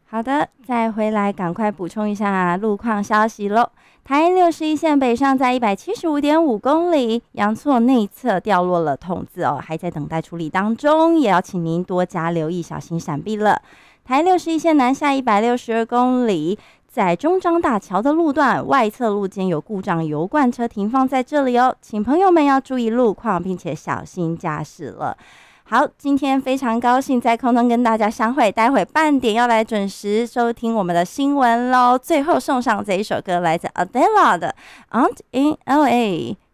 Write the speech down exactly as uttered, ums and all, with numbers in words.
好的，再回来赶快补充一下路况消息咯。台六十一线北上在 一百七十五点五 公里，阳错内侧掉落了筒子哦，还在等待处理当中，也要请您多加留意，小心闪避了。台六十一线南下一百六十二公里，在中彰大桥的路段外侧路肩有故障油罐车停放在这里哦，请朋友们要注意路况，并且小心驾驶了。好，今天非常高兴在空中跟大家相会，待会半点要来准时收听我们的新闻咯。最后送上这一首歌，来自 Adele 的 Aunt in L A。